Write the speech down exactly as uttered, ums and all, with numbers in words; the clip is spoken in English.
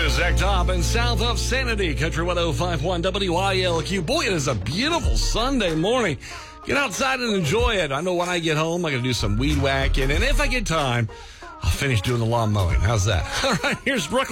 is Zach Top and south of Sanity, Country one oh five point one W I L Q. Boy, it is a beautiful Sunday morning. Get outside and enjoy it. I know when I get home, I'm going to do some weed whacking, and if I get time, I'll finish doing the lawn mowing. How's that? All right, here's Brooklyn.